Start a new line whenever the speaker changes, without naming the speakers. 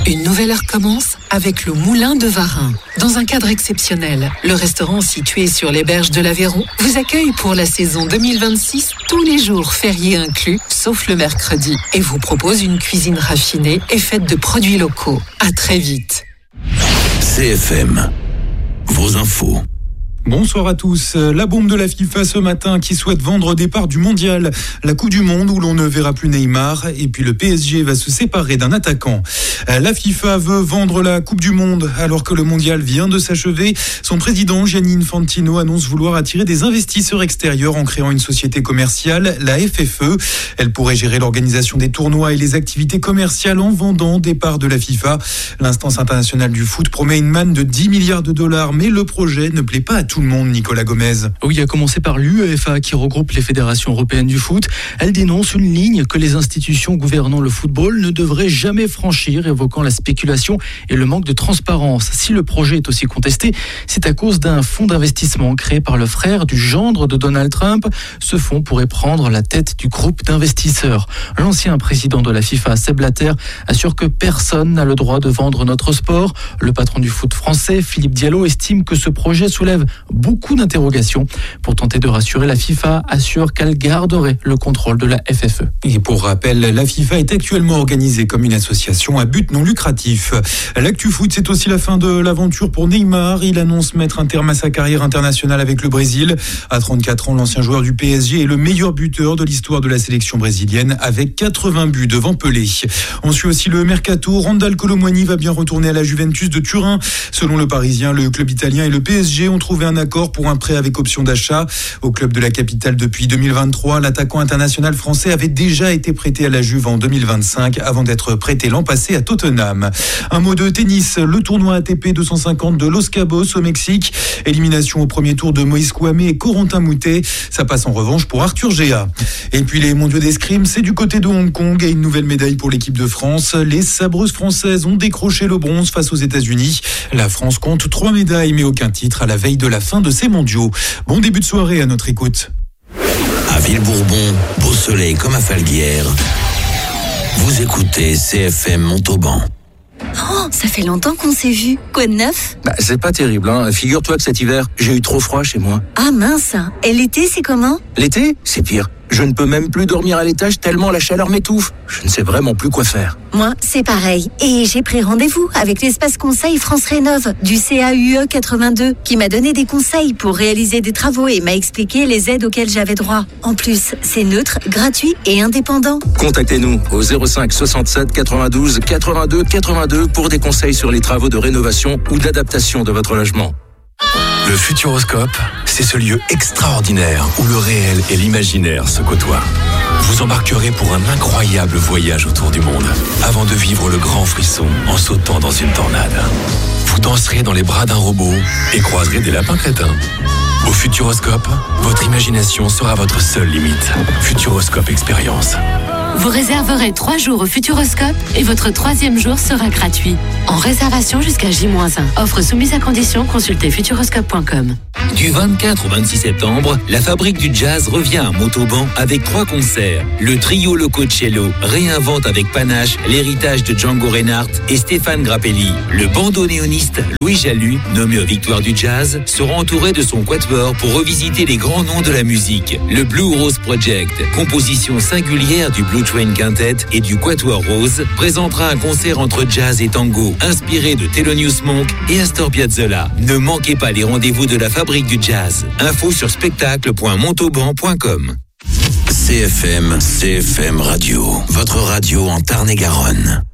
Une nouvelle heure commence avec le Moulin de Varin. Dans un cadre exceptionnel, le restaurant situé sur les berges de l'Aveyron vous accueille pour la saison 2026, tous les jours fériés inclus, sauf le mercredi, et vous propose une cuisine raffinée et faite de produits locaux. À très vite.
CFM, vos infos.
Bonsoir à tous. La bombe de la FIFA ce matin qui souhaite vendre au départ du mondial, la Coupe du Monde où l'on ne verra plus Neymar, et puis le PSG va se séparer d'un attaquant. La FIFA veut vendre la Coupe du Monde alors que le mondial vient de s'achever. Son président Gianni Infantino annonce vouloir attirer des investisseurs extérieurs en créant une société commerciale, la FFE. Elle pourrait gérer l'organisation des tournois et les activités commerciales en vendant des parts de la FIFA. L'instance internationale du foot promet une manne de 10 milliards de dollars, mais le projet ne plaît pas à tout le monde, Nicolas Gomez.
Oui, à commencer par l'UEFA qui regroupe les fédérations européennes du foot. Elle dénonce une ligne que les institutions gouvernant le football ne devraient jamais franchir, évoquant la spéculation et le manque de transparence. Si le projet est aussi contesté, c'est à cause d'un fonds d'investissement créé par le frère du gendre de Donald Trump. Ce fonds pourrait prendre la tête du groupe d'investisseurs. L'ancien président de la FIFA, Sepp Blatter, assure que personne n'a le droit de vendre notre sport. Le patron du foot français, Philippe Diallo, estime que ce projet soulève beaucoup d'interrogations. Pour tenter de rassurer, la FIFA assure qu'elle garderait le contrôle de la FFE.
Et pour rappel, la FIFA est actuellement organisée comme une association à but non lucratif. L'actu foot, c'est aussi la fin de l'aventure pour Neymar. Il annonce mettre un terme à sa carrière internationale avec le Brésil. À 34 ans, l'ancien joueur du PSG est le meilleur buteur de l'histoire de la sélection brésilienne avec 80 buts devant Pelé. On suit aussi le mercato. Randal Kolo Muani va bien retourner à la Juventus de Turin. Selon le Parisien, le club italien et le PSG ont trouvé un accord pour un prêt avec option d'achat. Au club de la capitale depuis 2023, l'attaquant international français avait déjà été prêté à la Juve en 2025 avant d'être prêté l'an passé à Tottenham. Un mot de tennis, le tournoi ATP 250 de Los Cabos au Mexique. Élimination au premier tour de Moïse Kouamé et Corentin Moutet. Ça passe en revanche pour Arthur Géa. Et puis les mondiaux d'escrime, c'est du côté de Hong Kong et une nouvelle médaille pour l'équipe de France. Les sabreuses françaises ont décroché le bronze face aux États-Unis. La France compte 3 médailles mais aucun titre à la veille de la fin de ces mondiaux. Bon début de soirée à notre écoute.
À Villebourbon, beau soleil comme à Falguière. Vous écoutez CFM Montauban.
Oh, ça fait longtemps qu'on s'est vu. Quoi de neuf ?
C'est pas terrible, hein. Figure-toi que cet hiver, j'ai eu trop froid chez moi.
Ah mince. Et l'été, c'est comment ?
L'été, c'est pire. Je ne peux même plus dormir à l'étage tellement la chaleur m'étouffe. Je ne sais vraiment plus quoi faire.
Moi, c'est pareil. Et j'ai pris rendez-vous avec l'espace conseil France Rénov du CAUE 82 qui m'a donné des conseils pour réaliser des travaux et m'a expliqué les aides auxquelles j'avais droit. En plus, c'est neutre, gratuit et indépendant.
Contactez-nous au 05 67 92 82 82 pour des conseils sur les travaux de rénovation ou d'adaptation de votre logement.
Le Futuroscope, c'est ce lieu extraordinaire où le réel et l'imaginaire se côtoient. Vous embarquerez pour un incroyable voyage autour du monde avant de vivre le grand frisson en sautant dans une tornade. Vous danserez dans les bras d'un robot et croiserez des lapins crétins. Au Futuroscope, votre imagination sera votre seule limite. Futuroscope Expérience.
Vous réserverez 3 jours au Futuroscope et votre 3e jour sera gratuit. En réservation jusqu'à J-1. Offre soumise à condition, consultez futuroscope.com.
Du 24 au 26 septembre, la Fabrique du Jazz revient à Montauban avec 3 concerts. Le trio Lococello réinvente avec panache l'héritage de Django Reinhardt et Stéphane Grappelli. Le bandonéoniste Louis Jalut, nommé aux Victoires du Jazz, sera entouré de son quatuor pour revisiter les grands noms de la musique. Le Blue Rose Project, composition singulière du Blue Train Quintet et du Quatuor Rose, présentera un concert entre jazz et tango, inspiré de Thelonious Monk et Astor Piazzolla. Ne manquez pas les rendez-vous de la Fabrique du Jazz. Info sur spectacle.montauban.com.
CFM Radio, votre radio en Tarn-et-Garonne.